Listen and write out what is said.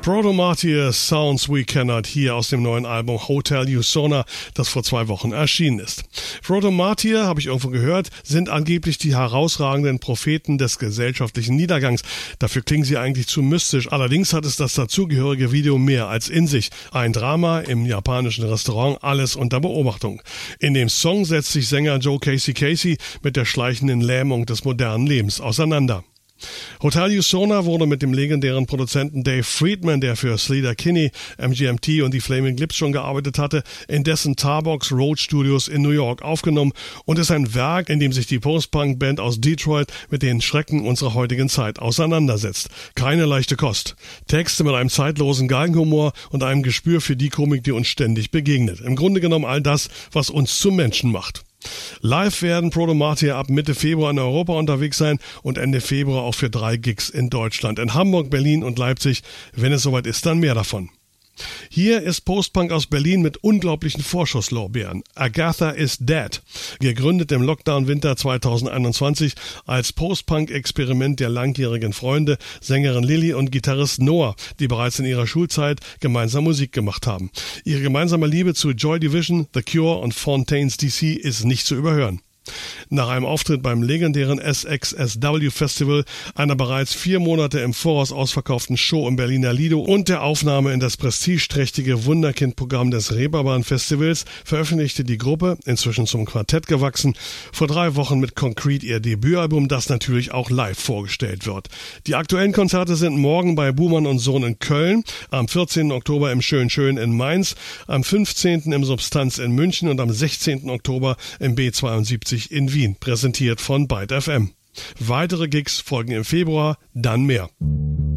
Proto Martyr, Sounds We Cannot Hear aus dem neuen Album Hotel Usona, das vor 2 Wochen erschienen ist. Proto Martyr, habe ich irgendwo gehört, sind angeblich die herausragenden Propheten des gesellschaftlichen Niedergangs. Dafür klingen sie eigentlich zu mystisch. Allerdings hat es das dazugehörige Video mehr als in sich. Ein Drama im japanischen Restaurant, alles unter Beobachtung. In dem Song setzt sich Sänger Joe Casey mit der schleichenden Lähmung des modernen Lebens auseinander. Hotel Usona wurde mit dem legendären Produzenten Dave Friedman, der für Sleater-Kinney, MGMT und die Flaming Lips schon gearbeitet hatte, in dessen Tarbox Road Studios in New York aufgenommen und ist ein Werk, in dem sich die Post-Punk-Band aus Detroit mit den Schrecken unserer heutigen Zeit auseinandersetzt. Keine leichte Kost. Texte mit einem zeitlosen Galgenhumor und einem Gespür für die Komik, die uns ständig begegnet. Im Grunde genommen all das, was uns zum Menschen macht. Live werden Proto Martyr ab Mitte Februar in Europa unterwegs sein und Ende Februar auch für 3 Gigs in Deutschland, in Hamburg, Berlin und Leipzig. Wenn es soweit ist, dann mehr davon. Hier ist Postpunk aus Berlin mit unglaublichen Vorschusslorbeeren. Agatha is Dead, gegründet im Lockdown-Winter 2021 als Postpunk-Experiment der langjährigen Freunde, Sängerin Lilly und Gitarrist Noah, die bereits in ihrer Schulzeit gemeinsam Musik gemacht haben. Ihre gemeinsame Liebe zu Joy Division, The Cure und Fontaines DC ist nicht zu überhören. Nach einem Auftritt beim legendären SXSW Festival, einer bereits 4 Monate im Voraus ausverkauften Show im Berliner Lido und der Aufnahme in das prestigeträchtige Wunderkind-Programm des Reeperbahn Festivals veröffentlichte die Gruppe, inzwischen zum Quartett gewachsen, vor 3 Wochen mit Concrete ihr Debütalbum, das natürlich auch live vorgestellt wird. Die aktuellen Konzerte sind morgen bei Buhmann & Sohn in Köln, am 14. Oktober im Schön in Mainz, am 15. im Substanz in München und am 16. Oktober im B72 in Wien, präsentiert von Byte FM. Weitere Gigs folgen im Februar, dann mehr.